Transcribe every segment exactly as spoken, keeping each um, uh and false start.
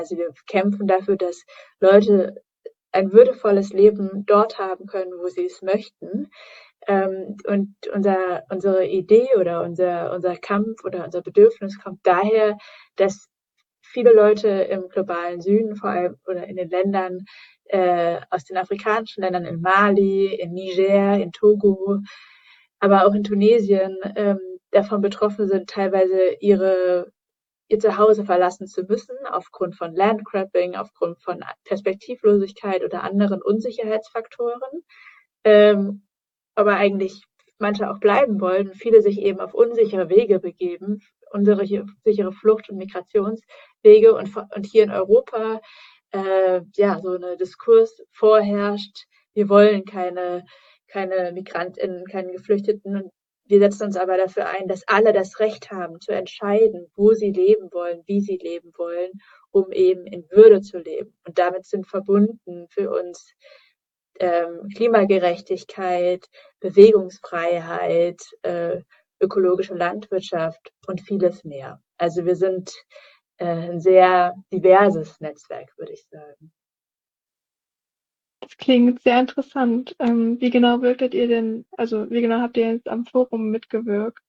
Also wir kämpfen dafür, dass Leute ein würdevolles Leben dort haben können, wo sie es möchten. Ähm, und unser, unsere Idee oder unser, unser Kampf oder unser Bedürfnis kommt daher, dass viele Leute im globalen Süden, vor allem oder in den Ländern, äh, aus den afrikanischen Ländern, in Mali, in Niger, in Togo, aber auch in Tunesien, ähm, davon betroffen sind, teilweise ihre ihr Zuhause verlassen zu müssen, aufgrund von Landgrabbing, aufgrund von Perspektivlosigkeit oder anderen Unsicherheitsfaktoren. Ähm, aber eigentlich manche auch bleiben wollen, viele sich eben auf unsichere Wege begeben, unsere sichere Flucht- und Migrationswege und, und hier in Europa äh, ja so eine Diskurs vorherrscht, wir wollen keine, keine MigrantInnen, keine Geflüchteten. Wir setzen uns aber dafür ein, dass alle das Recht haben, zu entscheiden, wo sie leben wollen, wie sie leben wollen, um eben in Würde zu leben. Und damit sind verbunden für uns ähm, Klimagerechtigkeit, Bewegungsfreiheit, äh, ökologische Landwirtschaft und vieles mehr. Also wir sind äh, ein sehr diverses Netzwerk, würde ich sagen. Das klingt sehr interessant. Ähm, wie genau wirktet ihr denn, also wie genau habt ihr jetzt am Forum mitgewirkt?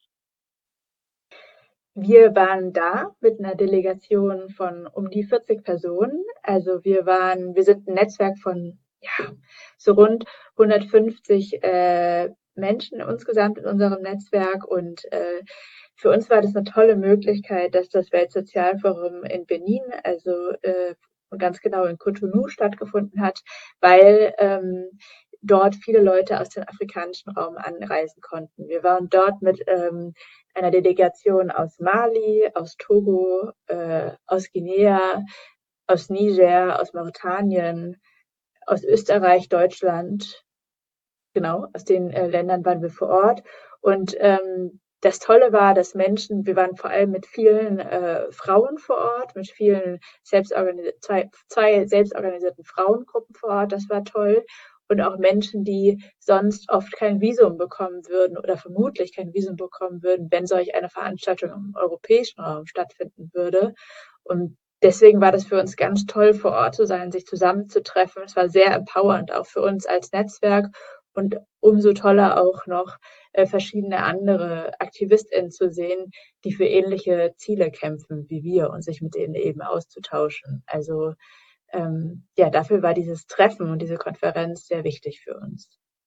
Wir waren da mit einer Delegation von um die vierzig Personen. Also wir waren, wir sind ein Netzwerk von ja, so rund hundertfünfzig äh, Menschen insgesamt in unserem Netzwerk und äh, für uns war das eine tolle Möglichkeit, dass das Weltsozialforum in Benin, also äh, ganz genau in Cotonou stattgefunden hat, weil ähm, dort viele Leute aus dem afrikanischen Raum anreisen konnten. Wir waren dort mit ähm, einer Delegation aus Mali, aus Togo, äh, aus Guinea, aus Niger, aus Mauretanien, aus Österreich, Deutschland. Genau, aus den äh, Ländern waren wir vor Ort. Und ähm, das Tolle war, dass Menschen, wir waren vor allem mit vielen äh, Frauen vor Ort, mit vielen selbstorganisi- zwei, zwei selbstorganisierten Frauengruppen vor Ort, das war toll. Und auch Menschen, die sonst oft kein Visum bekommen würden oder vermutlich kein Visum bekommen würden, wenn solch eine Veranstaltung im europäischen Raum stattfinden würde. Und deswegen war das für uns ganz toll, vor Ort zu sein, sich zusammenzutreffen. Es war sehr empowernd, auch für uns als Netzwerk und umso toller auch noch äh, verschiedene andere AktivistInnen zu sehen, die für ähnliche Ziele kämpfen wie wir und sich mit denen eben auszutauschen. Also ähm, ja, dafür war dieses Treffen und diese Konferenz sehr wichtig für uns.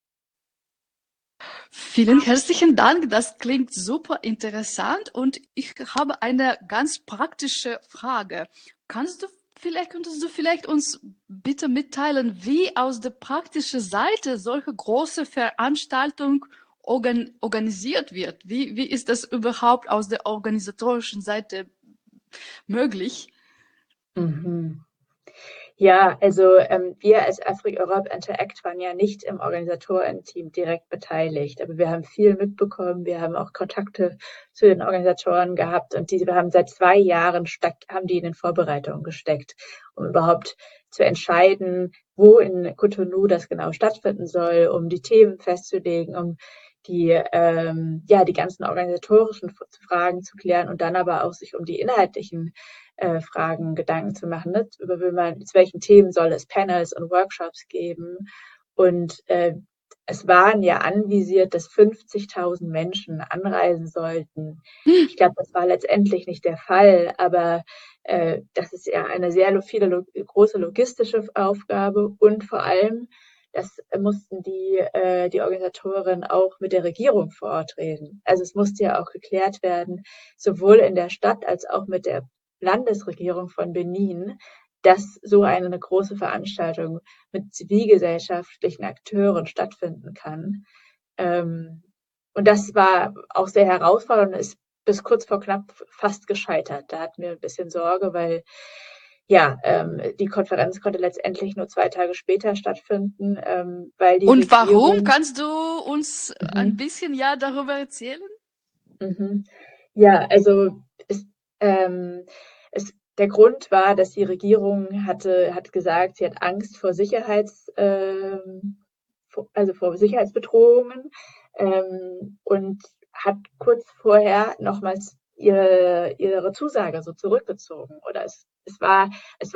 Vielen herzlichen Dank. Das klingt super interessant und ich habe eine ganz praktische Frage. Kannst du vielleicht, könntest du vielleicht uns bitte mitteilen, wie aus der praktischen Seite solche große Veranstaltung organ organisiert wird? Wie, wie ist das überhaupt aus der organisatorischen Seite möglich? Mhm. Ja, also ähm, wir als Afrik Europe Interact waren ja nicht im Organisatorenteam direkt beteiligt, aber wir haben viel mitbekommen. Wir haben auch Kontakte zu den Organisatoren gehabt und die wir haben seit zwei Jahren steck, haben die in den Vorbereitungen gesteckt, um überhaupt zu entscheiden, wo in Cotonou das genau stattfinden soll, um die Themen festzulegen, um die ähm, ja die ganzen organisatorischen Fragen zu klären und dann aber auch sich um die inhaltlichen äh, Fragen Gedanken zu machen. Ne? Über zu welchen Themen soll es Panels und Workshops geben? Und äh, es waren ja anvisiert, dass fünfzigtausend Menschen anreisen sollten. Ich glaube, das war letztendlich nicht der Fall, aber äh, das ist ja eine sehr viele, große logistische Aufgabe und vor allem, das mussten die, äh, die Organisatoren auch mit der Regierung vor Ort reden. Also es musste ja auch geklärt werden, sowohl in der Stadt als auch mit der Landesregierung von Benin, dass so eine große Veranstaltung mit zivilgesellschaftlichen Akteuren stattfinden kann. Ähm, und das war auch sehr herausfordernd und ist bis kurz vor knapp fast gescheitert. Da hatten wir ein bisschen Sorge, weil ja, ähm, die Konferenz konnte letztendlich nur zwei Tage später stattfinden, ähm, weil die Und warum? Regierung. Kannst du uns ein Mhm, bisschen ja darüber erzählen? mhm. Ja, also es, ähm, es, der Grund war, dass die Regierung hatte, hat gesagt, sie hat Angst vor Sicherheits, ähm, vor, also vor Sicherheitsbedrohungen ähm, und hat kurz vorher nochmals ihre, ihre Zusage so zurückgezogen. Oder es, es war, es